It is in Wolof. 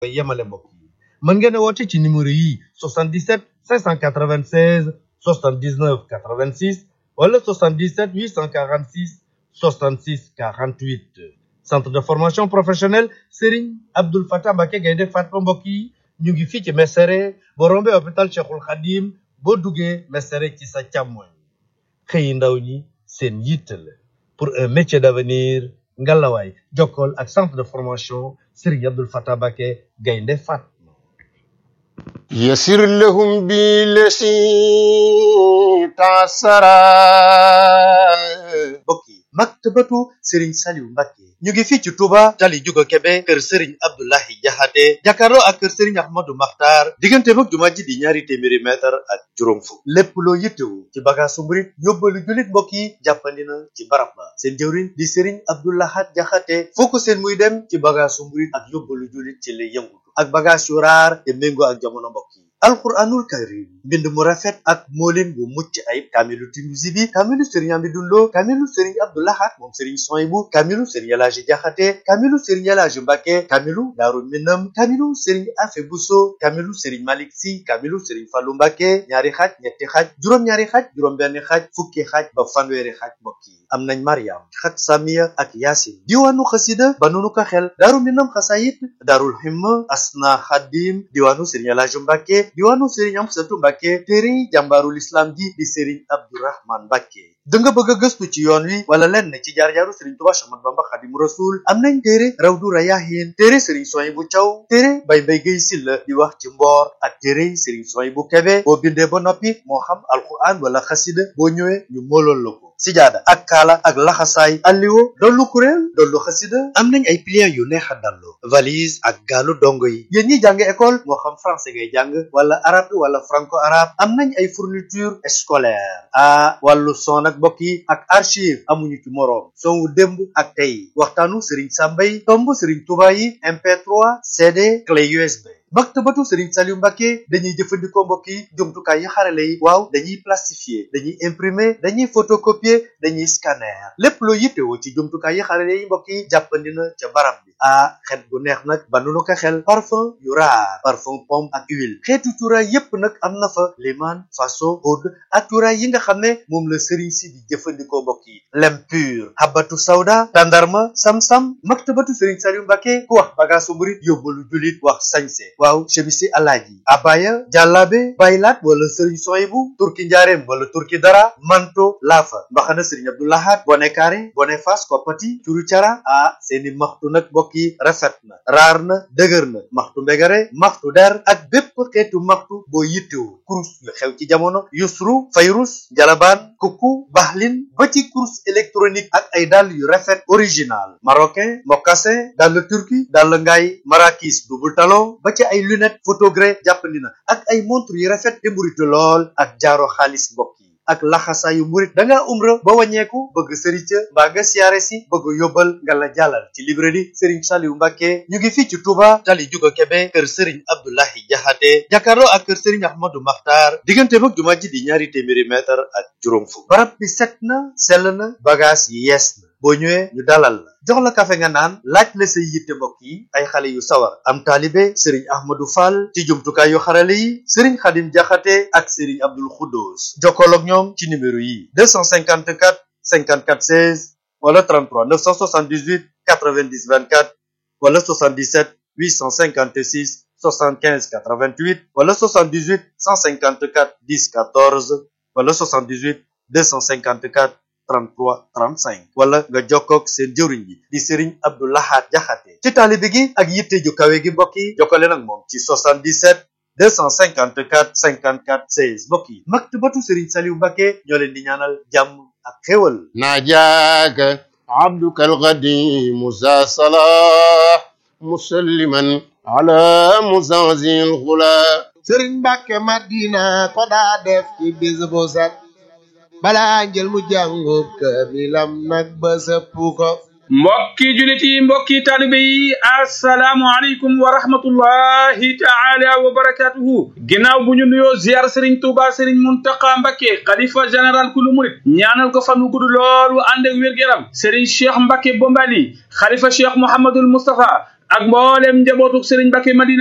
yemale mbokk yi mën ngeen a woote ci numéro yi 77 596 79 86 wala 77 846 66 48 centre de formation professionnelle Serigne Abdoul Fatah Mbacké Gaïndé Fatma mbokk yi ñu ngi fii ci Mesere boo rombee hôpital Cheikhul Khadim boo duggee Mesere ci sa càmmoñ xëyi ndaw ñi seen yitte la pour un métier d'avenir ngalawaay jokkool ak centre de formation Serigne Abdoul Fatah Mbacké Gaïndé Fatma يسر لهم بالذي تعسرا mbokk yi maktabatu Serigne Saliou Mbacké ñu ngi fii ci Touba tali Juga Kebe kër Serigne Abdoulahi Jaxate jàkkaarloo ak kër Serigne Ahmadou Makhtar diggante mag jumaa ji di ñaari téeméeri mètre ak juróom fukk lépp loo yittewu ci bagaasu murit yóbbalu jullit mbokk yi jàppandi na ci barab ba seen jëwriñ di Serigne Abdoulahat Jaxate foo ko seen muy dem ci bagaasu murit ak yóbbalu jullit ci lay yëngutu ak bagage yu raar te méngoo ak jamono mbokk yi alquranul karim mbind mu rafet ak moolin bu mucc ayib kaamilu Tinuusi bi kaamilu Serigne Amidou Lo kaamilu Serigne Abdou Lahad moom Serigne Souhaïbou kaamilu Serigne El Hadji Diakhaté kaamilu Serigne El Hadji Mbacké kaamilu Daaru Minam kaamilu Serigne Afe Bousso kaamilu Serigne Malick Sy kaamilu Serigne Fallou Mbacké ñaari xaaj ñetti xaaj juróom-ñaari xaaj juróom-benn xaaj fukki xaaj ba fanweeri xaaj mbokk yi am nañ Mariam xat Samiya ak Yaasin diwaanu xasida ba nunu ko xel Daaru Minam xasayit Daarul Himma Asna Xadim diwaanu Serigne El Hadji Mbacké diwaanu Serigne Amsatou Mbacké téere jàmbaarul islam ji di Serigne Abdourahmane Mbacké da nga bëgg a gëstu ci yoon wi wala lenn ci jaar-jaaru Serigne Touba Cheikh Ahmadou Bamba Khadimu Rasul am nañ téere Rawdu Rayaahin téere Serigne Souhaïbou Thiaw téere Baye Mbaye Guèye Sylla di wax ci mboor ak téere Serigne Souhaïbou Kébé boo bindee ba noppi moo xam alquran wala xasida boo ñëwee ñu moolool la ko sijaada ak kaala ak laxasaay alliwo dollu kuréel dollu xasida am nañ ay pliants yu neex a dallu valise ak gaalu dongo yi yéen ñi jàng école moo xam français ngay jàng wala arabe wala franco arabe am nañ ay fourniture scolaire wàllu son ak mbokk yi ak archive amuñu ci moroom son wu démb ak tey waxtaanu Serigne Sambay tomb Serigne Touba yi MP3 CD clé USB maktabatu Serigne Saliou Mbacké dañuy jëfandikoo mbokk yi jumtukaay yi xarale yi waaw dañuy plastifier dañuy imprimer dañuy photocopier dañuy scanner lépp loo yittewoo ci jumtukaay yi xarale yi mbokk yi jàppandi na ca barab bi xet gu neex nag ba nu ko xel parfum yu raar parfum pomme ak huile xeetu cuuraay yépp nag am na fa liman faso oud ak cuuraay yi nga xam ne moom la Serigne si di jëfandikoo mbokk yi lem pur habatu sawda tandarma sam-sam maktabatu Serigne Saliou Mbacké ku wax bagaasu murit yóbbalu julit wax sañse waaw chemisi alaaji abaya jàllaabe baylaat wala Serigne Souhaïbou turki njaareem wala turki dara manto laafa mbaxana Serigne Abdou Lahad bone carré bone fas koppati curu cara seeni maxtu nag mbokk yi rafet na raar na dëgër na maxtu mbegare maxtu der ak bépp xeetu maxtu boo yittewu kurus yu xew ci jamono yusru fayrus jalabaan kuku baxlin ba ci kurus électronique ak ay dàll yu rafet original marocain mocassin dàll turki dàll ngaay marakis double talon ba ci ay lunette photogré jàppandi na ak ay montre yu rafet te mburitu lool ak jaaro xaalis mbokk yi ak laxasaayu murit da ngaa umra ba wàññeeku bëgg sëriñ ca mbaa nga siyaare si bëgg yóbbal nga la jàllal ci librairie Serigne Saliou Mbacké ñu ngi fii ci Touba tali Juga Kebe kër Serigne Abdoulahi Jaxate jàkkaarloo ak kër Serigne Ahmadou Makhtar diggante mag jumaa ji di ñaari téeméeri mètre ak juróom fukk barab bi set na sell na bagage yi yees na boo ñëwee ñu dalal la jox la kafe nga naan laaj la say yitte mbokk yi ay xale yu sawar am taalibe Serigne Ahmadou Fall ci jumtukaay yu xarale yi Serigne Khadim Diakhaté ak Serigne Abdoul Khoudous jokkool ak ñoom ci numéro yi 254 54 16 wala 33 978 90 24 wala 77 856 75 88 wala 78 154 10 14 wala 78 254 33 35 wala nga jokkoog seen jëwriñ bi di Serigne Abdou Lahad Diakhaté ci taalibe gi ak yitte ju kawe gi mbokk yi jokkale nag moom ci 77 254 54 16 mbokk yi maktabatu Serigne Saliou Mbacké ñoo leen di ñaanal jàmm ak xéwal ناجاك عبدك القديم ذا صلاح مسلما على مزازي الغلا Sëriñ Mbacké Madina ko daa def ci bis bu set balaa njël mu jàngub kaamilam nag ba sëpp ko mbokki julit yi mbokki taalibe yi assalaamu aleykum wa rahmatullahi taala wa barakatuhu ginnaaw bu ñu nuyoo ziar Serigne Touba Serigne Mountakha Mbacké xalifa général kulu murit ñaanal ko fan wu gudd lool wu ànd ak wér-gu-yaram Serigne Cheikh Mbacké Bombali xalifa Cheikh Mouhamadoul Moustapha ak mboolem njabootuk Serigne Mbacké Madina